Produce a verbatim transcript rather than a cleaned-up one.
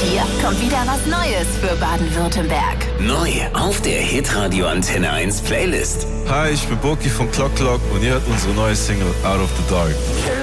hier kommt wieder was Neues für Baden-Württemberg. Neu auf der Hitradio Antenne eins Playlist. Hi, ich bin Boki von Clock Clock und ihr hört unsere neue Single Out of the Dark.